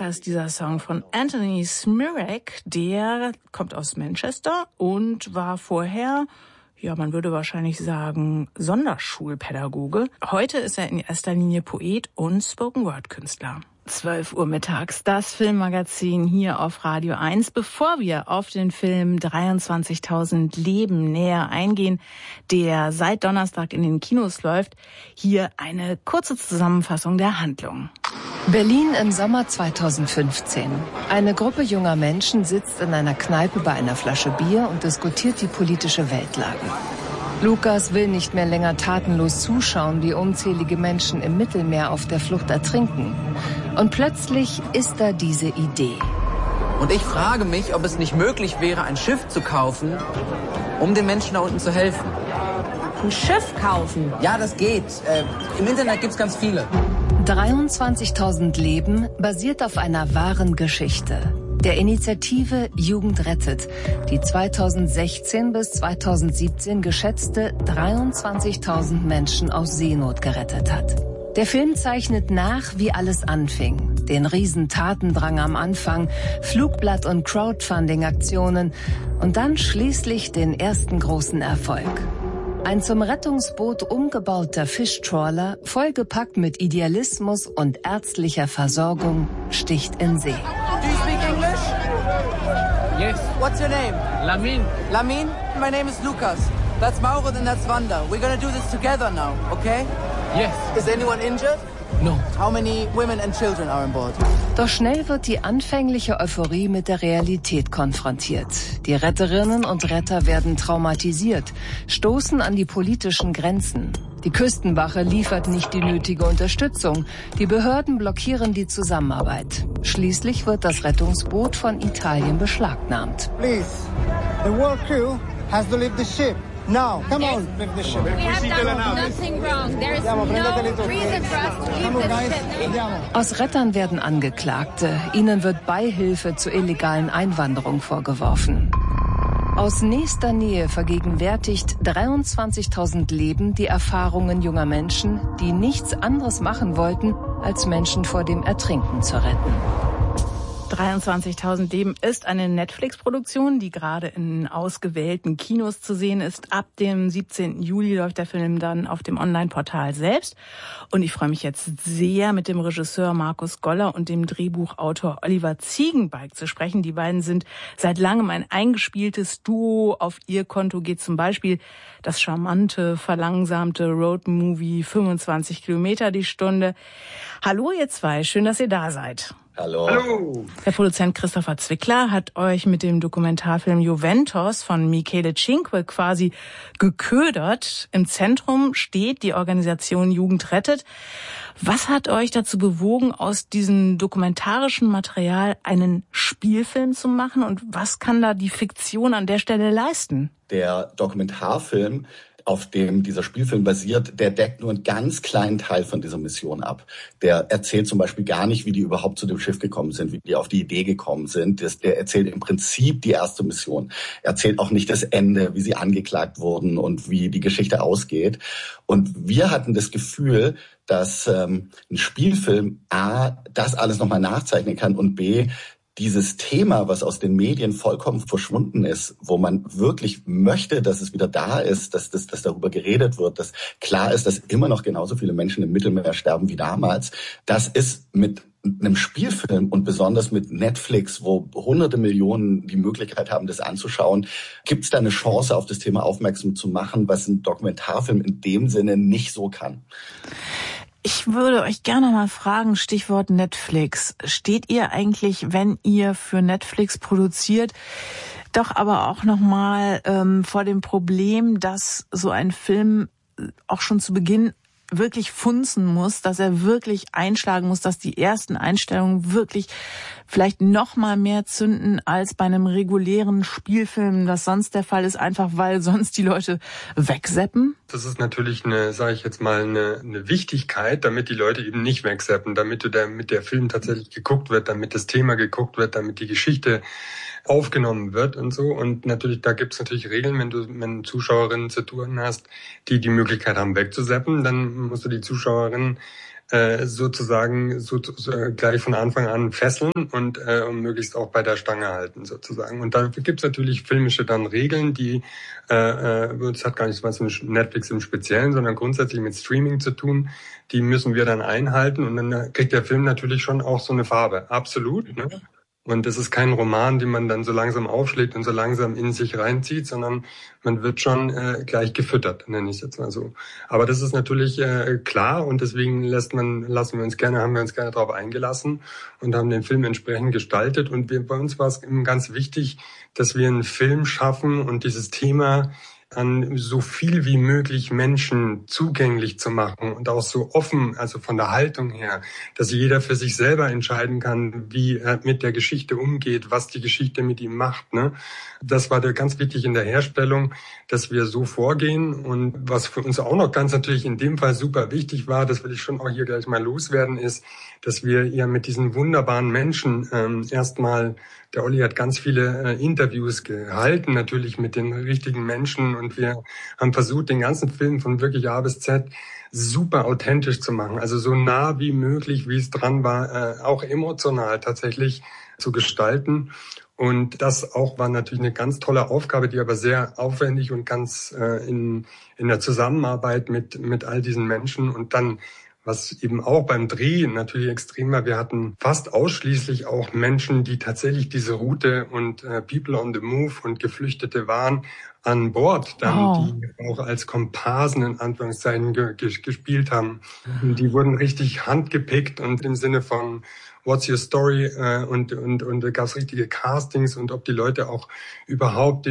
Das ist dieser Song von Anthony Smirek, der kommt aus Manchester und war vorher, ja, man würde wahrscheinlich sagen, Sonderschulpädagoge. Heute ist er in erster Linie Poet und Spoken-Word-Künstler. 12 Uhr mittags, das Filmmagazin hier auf Radio 1. Bevor wir auf den Film 23.000 Leben näher eingehen, der seit Donnerstag in den Kinos läuft, hier eine kurze Zusammenfassung der Handlung. Berlin im Sommer 2015. Eine Gruppe junger Menschen sitzt in einer Kneipe bei einer Flasche Bier und diskutiert die politische Weltlage. Lukas will nicht mehr länger tatenlos zuschauen, wie unzählige Menschen im Mittelmeer auf der Flucht ertrinken. Und plötzlich ist da diese Idee. Und ich frage mich, ob es nicht möglich wäre, ein Schiff zu kaufen, um den Menschen da unten zu helfen. Ein Schiff kaufen? Ja, das geht. Im Internet gibt's ganz viele. 23.000 Leben basiert auf einer wahren Geschichte. Der Initiative Jugend rettet, die 2016 bis 2017 geschätzte 23.000 Menschen aus Seenot gerettet hat. Der Film zeichnet nach, wie alles anfing. Den riesen Tatendrang am Anfang, Flugblatt- und Crowdfunding-Aktionen und dann schließlich den ersten großen Erfolg. Ein zum Rettungsboot umgebauter Fischtrawler, vollgepackt mit Idealismus und ärztlicher Versorgung, sticht in See. Do you speak English? Yes. What's your name? Lamin. Lamin? My name is Lucas. That's Mauro and that's Wanda. We're gonna do this together now, okay? Yes. Is anyone injured? No. How many women and children are on board? Doch schnell wird die anfängliche Euphorie mit der Realität konfrontiert. Die Retterinnen und Retter werden traumatisiert, stoßen an die politischen Grenzen. Die Küstenwache liefert nicht die nötige Unterstützung. Die Behörden blockieren die Zusammenarbeit. Schließlich wird das Rettungsboot von Italien beschlagnahmt. Please, the world crew has to leave the ship. Now, come on, leave the ship. We have done nothing wrong. There is no reason for us to leave the ship. Aus Rettern werden Angeklagte. Ihnen wird Beihilfe zur illegalen Einwanderung vorgeworfen. Aus nächster Nähe vergegenwärtigt 23.000 Leben die Erfahrungen junger Menschen, die nichts anderes machen wollten, als Menschen vor dem Ertrinken zu retten. 23.000 Leben ist eine Netflix-Produktion, die gerade in ausgewählten Kinos zu sehen ist. Ab dem 17. Juli läuft der Film dann auf dem Online-Portal selbst. Und ich freue mich jetzt sehr, mit dem Regisseur Markus Goller und dem Drehbuchautor Oliver Ziegenbalg zu sprechen. Die beiden sind seit langem ein eingespieltes Duo. Auf ihr Konto geht zum Beispiel das charmante, verlangsamte Roadmovie 25 Kilometer die Stunde. Hallo ihr zwei, schön, dass ihr da seid. Hallo. Hallo. Der Produzent Christopher Zwickler hat euch mit dem Dokumentarfilm Juventus von Michele Cinque quasi geködert. Im Zentrum steht die Organisation Jugend rettet. Was hat euch dazu bewogen, aus diesem dokumentarischen Material einen Spielfilm zu machen? Und was kann da die Fiktion an der Stelle leisten? Der Dokumentarfilm, auf dem dieser Spielfilm basiert, der deckt nur einen ganz kleinen Teil von dieser Mission ab. Der erzählt zum Beispiel gar nicht, wie die überhaupt zu dem Schiff gekommen sind, wie die auf die Idee gekommen sind. Der erzählt im Prinzip die erste Mission. Er erzählt auch nicht das Ende, wie sie angeklagt wurden und wie die Geschichte ausgeht. Und wir hatten das Gefühl, dass ein Spielfilm A, das alles nochmal nachzeichnen kann und B, dieses Thema, was aus den Medien vollkommen verschwunden ist, wo man wirklich möchte, dass es wieder da ist, dass darüber geredet wird, dass klar ist, dass immer noch genauso viele Menschen im Mittelmeer sterben wie damals. Das ist mit einem Spielfilm und besonders mit Netflix, wo hunderte Millionen die Möglichkeit haben, das anzuschauen, gibt es da eine Chance, auf das Thema aufmerksam zu machen, was ein Dokumentarfilm in dem Sinne nicht so kann. Ich würde euch gerne mal fragen, Stichwort Netflix. Steht ihr eigentlich, wenn ihr für Netflix produziert, doch aber auch nochmal vor dem Problem, dass so ein Film auch schon zu Beginn wirklich funzen muss, dass er wirklich einschlagen muss, dass die ersten Einstellungen wirklich vielleicht noch mal mehr zünden als bei einem regulären Spielfilm, das sonst der Fall ist, einfach weil sonst die Leute wegseppen? Das ist natürlich eine Wichtigkeit, damit die Leute eben nicht wegseppen, damit der Film tatsächlich geguckt wird, damit das Thema geguckt wird, damit die Geschichte aufgenommen wird und so. Und natürlich, da gibt's natürlich Regeln, wenn Zuschauerinnen zu tun hast, die die Möglichkeit haben wegzuseppen, dann musst du die Zuschauerinnen sozusagen gleich von Anfang an fesseln und möglichst auch bei der Stange halten sozusagen. Und da gibt's natürlich filmische dann Regeln, die das hat gar nichts was mit Netflix im Speziellen, sondern grundsätzlich mit Streaming zu tun. Die müssen wir dann einhalten und dann kriegt der Film natürlich schon auch so eine Farbe. Absolut, ne? Und es ist kein Roman, den man dann so langsam aufschlägt und so langsam in sich reinzieht, sondern man wird schon gleich gefüttert, nenne ich es jetzt mal so. Aber das ist natürlich klar und deswegen haben wir uns gerne darauf eingelassen und haben den Film entsprechend gestaltet. Und bei uns war es eben ganz wichtig, dass wir einen Film schaffen und dieses Thema an so viel wie möglich Menschen zugänglich zu machen und auch so offen, also von der Haltung her, dass jeder für sich selber entscheiden kann, wie er mit der Geschichte umgeht, was die Geschichte mit ihm macht, ne? Das war ganz wichtig in der Herstellung, dass wir so vorgehen. Und was für uns auch noch ganz natürlich in dem Fall super wichtig war, das will ich schon auch hier gleich mal loswerden, ist, dass wir ja mit diesen wunderbaren Menschen erstmal, der Olli hat ganz viele Interviews gehalten, natürlich mit den richtigen Menschen, und wir haben versucht, den ganzen Film von wirklich A bis Z super authentisch zu machen, also so nah wie möglich, wie es dran war, auch emotional tatsächlich zu gestalten. Und das auch war natürlich eine ganz tolle Aufgabe, die aber sehr aufwendig und ganz in der Zusammenarbeit mit all diesen Menschen. Und dann, was eben auch beim Dreh natürlich extrem war, wir hatten fast ausschließlich auch Menschen, die tatsächlich diese Route und People on the Move und Geflüchtete waren, an Bord, dann, die auch als Komparsen in Anführungszeichen gespielt haben. Und die wurden richtig handgepickt und im Sinne von What's your story? Und da gab es richtige Castings und ob die Leute auch überhaupt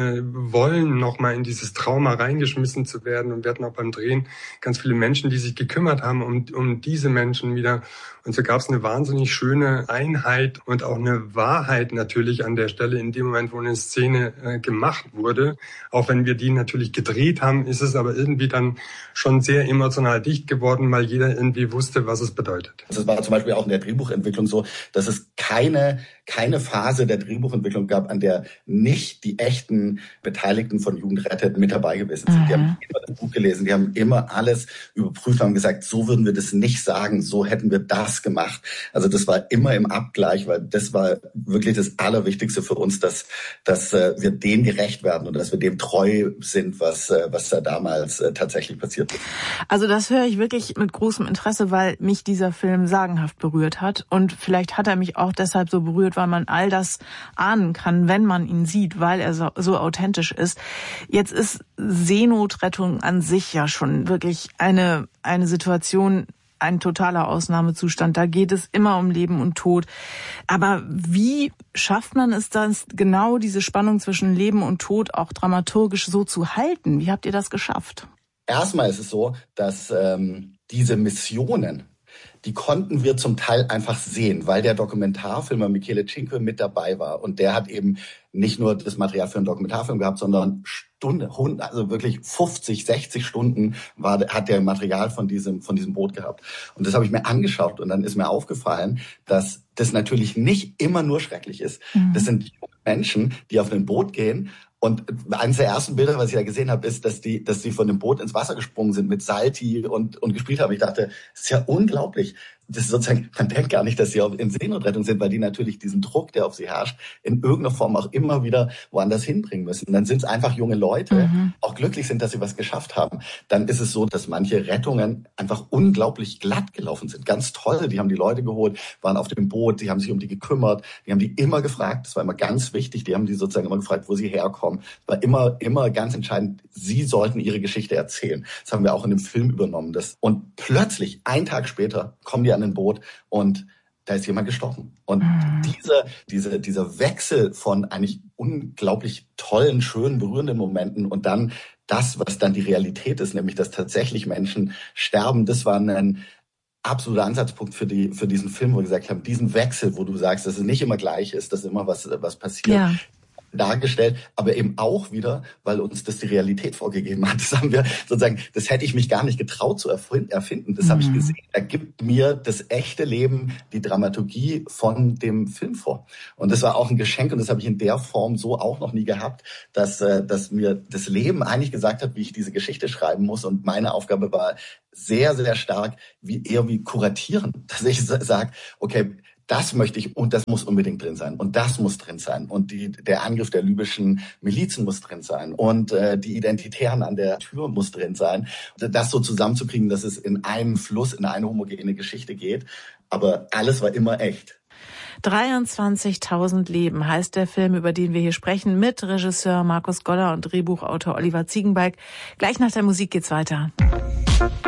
wollen, nochmal in dieses Trauma reingeschmissen zu werden. Und wir hatten auch beim Drehen ganz viele Menschen, die sich gekümmert haben um diese Menschen wieder. Und so gab es eine wahnsinnig schöne Einheit und auch eine Wahrheit natürlich an der Stelle in dem Moment, wo eine Szene gemacht wurde. Auch wenn wir die natürlich gedreht haben, ist es aber irgendwie dann schon sehr emotional dicht geworden, weil jeder irgendwie wusste, was es bedeutet. Das war zum Beispiel auch in der Drehbuchentwicklung so, dass es keine Phase der Drehbuchentwicklung gab, an der nicht die echten Beteiligten von Jugend rettet mit dabei gewesen sind. Die haben immer das Buch gelesen, die haben immer alles überprüft, haben gesagt, so würden wir das nicht sagen, so hätten wir das gemacht. Also das war immer im Abgleich, weil das war wirklich das Allerwichtigste für uns, dass wir dem gerecht werden und dass wir dem treu sind, was da damals tatsächlich passiert ist. Also das höre ich wirklich mit großem Interesse, weil mich dieser Film sagenhaft berührt hat. Und vielleicht hat er mich auch deshalb so berührt, weil man all das ahnen kann, wenn man ihn sieht, weil er so authentisch ist. Jetzt ist Seenotrettung an sich ja schon wirklich eine Situation, ein totaler Ausnahmezustand. Da geht es immer um Leben und Tod. Aber wie schafft man es dann, genau diese Spannung zwischen Leben und Tod auch dramaturgisch so zu halten? Wie habt ihr das geschafft? Erstmal ist es so, dass diese Missionen, die konnten wir zum Teil einfach sehen, weil der Dokumentarfilmer Michele Cinque mit dabei war. Und der hat eben nicht nur das Material für einen Dokumentarfilm gehabt, sondern also wirklich 50, 60 Stunden hat der Material von diesem Boot gehabt. Und das habe ich mir angeschaut und dann ist mir aufgefallen, dass das natürlich nicht immer nur schrecklich ist. Das sind Menschen, die auf ein Boot gehen. Und eines der ersten Bilder, was ich da gesehen habe, ist, dass die von dem Boot ins Wasser gesprungen sind mit Salti und gespielt haben. Ich dachte, das ist ja unglaublich. Das ist sozusagen, man denkt gar nicht, dass sie in Seenotrettung sind, weil die natürlich diesen Druck, der auf sie herrscht, in irgendeiner Form auch immer wieder woanders hinbringen müssen. Dann sind es einfach junge Leute, auch glücklich sind, dass sie was geschafft haben. Dann ist es so, dass manche Rettungen einfach unglaublich glatt gelaufen sind. Ganz toll. Die haben die Leute geholt, waren auf dem Boot, die haben sich um die gekümmert, die haben die immer gefragt. Das war immer ganz wichtig. Die haben die sozusagen immer gefragt, wo sie herkommen. War immer ganz entscheidend. Sie sollten ihre Geschichte erzählen. Das haben wir auch in dem Film übernommen. Und plötzlich, einen Tag später, kommen die an ein Boot und da ist jemand gestorben. Und dieser Wechsel von eigentlich unglaublich tollen, schönen, berührenden Momenten und dann das, was dann die Realität ist, nämlich dass tatsächlich Menschen sterben, das war ein absoluter Ansatzpunkt für diesen Film, wo wir gesagt haben, diesen Wechsel, wo du sagst, dass es nicht immer gleich ist, dass immer was passiert. Ja. dargestellt, aber eben auch wieder, weil uns das die Realität vorgegeben hat. Das haben wir sozusagen, das hätte ich mich gar nicht getraut zu erfinden. Das habe ich gesehen. Da gibt mir das echte Leben die Dramaturgie von dem Film vor. Und das war auch ein Geschenk und das habe ich in der Form so auch noch nie gehabt, dass mir das Leben eigentlich gesagt hat, wie ich diese Geschichte schreiben muss. Und meine Aufgabe war sehr, sehr stark wie kuratieren, dass ich sage, okay, das möchte ich und das muss unbedingt drin sein und das muss drin sein und der Angriff der libyschen Milizen muss drin sein und die Identitären an der Tür muss drin sein. Das so zusammenzukriegen, dass es in einem Fluss, in eine homogene Geschichte geht, aber alles war immer echt. 23.000 Leben heißt der Film, über den wir hier sprechen, mit Regisseur Markus Goller und Drehbuchautor Oliver Ziegenbalg. Gleich nach der Musik geht's weiter.